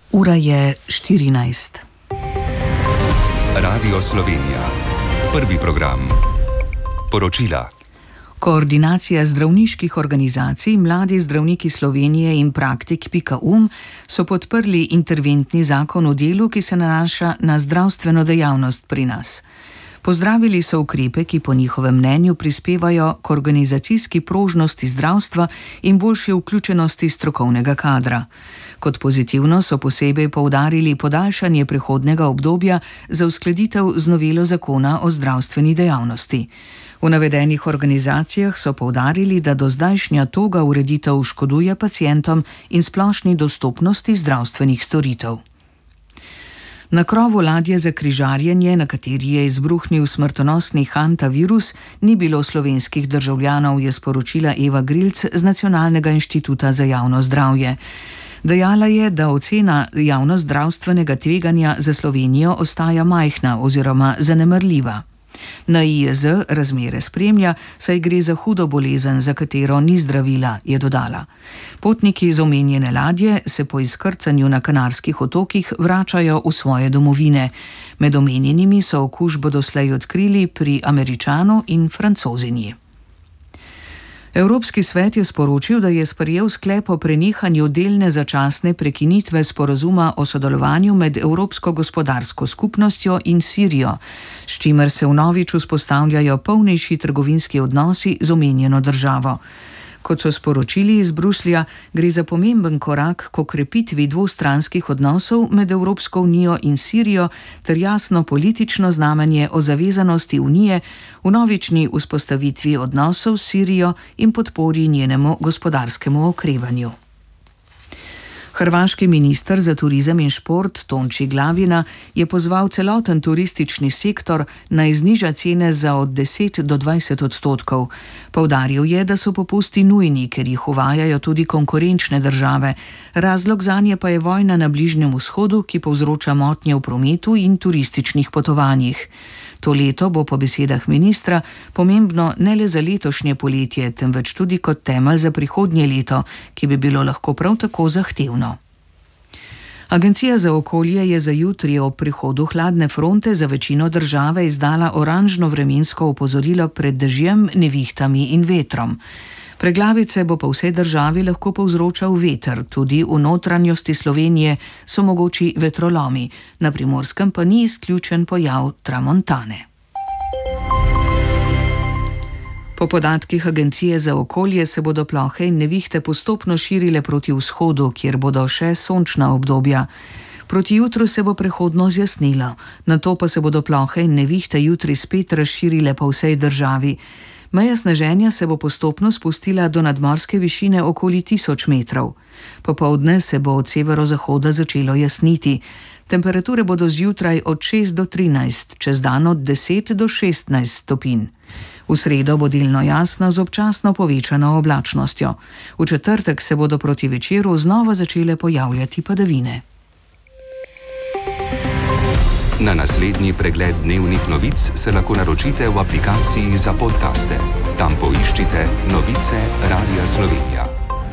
Ura je 14. Radio Slovenija. Prvi program. Poročila. Koordinacija zdravniških organizacij Mladi zdravniki Slovenije in Praktik.um so podprli interventni zakon o delu, ki se nanaša na zdravstveno dejavnost pri nas. Pozdravili so ukrepe, ki po njihovem mnenju prispevajo k organizacijski prožnosti zdravstva in boljši vključenosti strokovnega kadra. Kot pozitivno so posebej poudarili podaljšanje prehodnega obdobja za uskladitev z novelo zakona o zdravstveni dejavnosti. V navedenih organizacijah so poudarili, da dozdajšnja toga ureditev škoduje pacientom in splošni dostopnosti zdravstvenih storitev. Na krovu ladje za križarjenje, na kateri je izbruhnil smrtonosni hantavirus, ni bilo slovenskih državljanov, je sporočila Eva Grilc z Nacionalnega inštituta za javno zdravje. Dejala je, da ocena javnozdravstvenega tveganja za Slovenijo ostaja majhna oziroma zanemarljiva. NIJZ razmere spremlja, saj gre za hudo bolezen, za katero ni zdravila, je dodala. Potniki iz omenjene ladje se po izkrcanju na Kanarskih otokih vračajo v svoje domovine. Med omenjenimi so okužbo doslej odkrili pri Američanu in Francozinji. Evropski svet je sporočil, da je sprejel sklep o prenehanju delne začasne prekinitve sporazuma o sodelovanju med Evropsko gospodarsko skupnostjo in Sirijo, s čimer se vnovič vzpostavljajo polnejši trgovinski odnosi z omenjeno državo. Kot so sporočili iz Bruslja, gre za pomemben korak k okrepitvi dvostranskih odnosov med Evropsko unijo in Sirijo ter jasno politično znamenje o zavezanosti unije v novični vzpostavitvi odnosov s Sirijo in podpori njenemu gospodarskemu okrevanju. Hrvaški minister za turizem in šport Tonči Glavina je pozval celoten turistični sektor naj zniža cene za od 10 do 20%. Poudaril je, da so popusti nujni, ker jih uvajajo tudi konkurenčne države. Razlog zanje pa je vojna na Bližnjem vzhodu, ki povzroča motnje v prometu in turističnih potovanjih. To leto bo po besedah ministra pomembno ne le za letošnje poletje, temveč tudi kot temelj za prihodnje leto, ki bi bilo lahko prav tako zahtevno. Agencija za okolje je za jutri ob prihodu hladne fronte za večino države izdala oranžno vremensko opozorilo pred dežjem, nevihtami in vetrom. Preglavice bo po vsej državi lahko povzročal veter, tudi v notranjosti Slovenije so mogoči vetrolomi, na Primorskem pa ni izključen pojav tramontane. Po podatkih Agencije za okolje se bodo plohe in nevihte postopno širile proti vzhodu, kjer bodo še sončna obdobja. Proti jutru se bo prehodno zjasnilo, nato pa se bodo plohe in nevihte jutri spet razširile po vsej državi. Meja sneženja se bo postopno spustila do nadmorske višine okoli 1000 metrov. Popoldne se bo od severozahoda začelo jasniti. Temperature bodo zjutraj od 6 do 13, čez dan od 10 do 16 stopinj. V sredo bo delno jasno z občasno povečano oblačnostjo. V četrtek se bodo proti večeru znova začele pojavljati padavine. Na naslednji pregled dnevnih novic se lahko naročite v aplikaciji za podcaste. Tam poiščite Novice Radia Slovenija.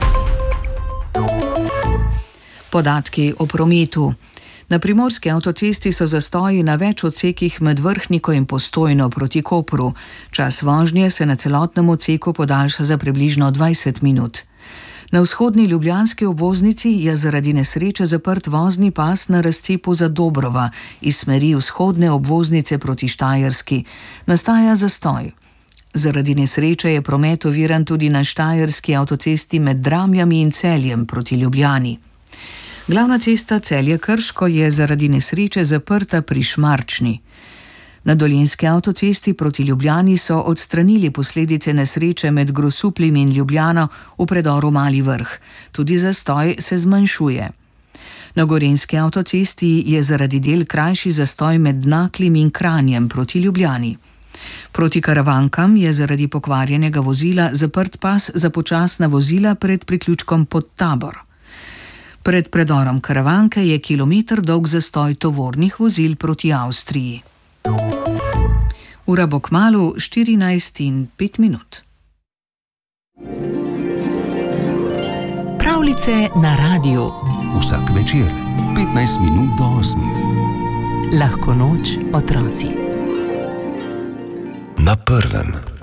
Podatki o prometu. Na primorski avtocesti so zastoji na več odsekih med Vrhniko in Postojno proti Kopru. Čas vožnje se na celotnem odseku podaljša za približno 20 minut. Na vzhodni ljubljanski obvoznici je zaradi nesreče zaprt vozni pas na razcepu za Dobrova iz smeri vzhodne obvoznice proti Štajerski. Nastaja zastoj. Zaradi nesreče je promet oviran tudi na štajerski avtocesti med Dramljami in Celjem proti Ljubljani. Glavna cesta Celje-Krško je zaradi nesreče zaprta pri Šmarčni. Na dolenjski avtocesti proti Ljubljani so odstranili posledice nesreče med Grosuplim in Ljubljano v predoru Mali Vrh. Tudi zastoj se zmanjšuje. Na gorenjski avtocesti je zaradi del krajši zastoj med Naklim in Kranjem proti Ljubljani. Proti Karavankam je zaradi pokvarjenega vozila zaprt pas za počasna vozila pred priključkom Pod Tabor. Pred predorom Karavanke je kilometer dolg zastoj tovornih vozil proti Avstriji. Ura bo kmalu 14:05. Pravljice na radiju. Vsak večer, 15 15 minut do 8. Lahko noč, otroci. Na prvem.